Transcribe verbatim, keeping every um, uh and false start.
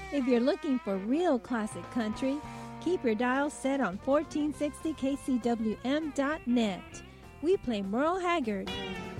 If you're looking for real classic country, keep your dial set on fourteen sixty K C W M dot net. We play Merle Haggard,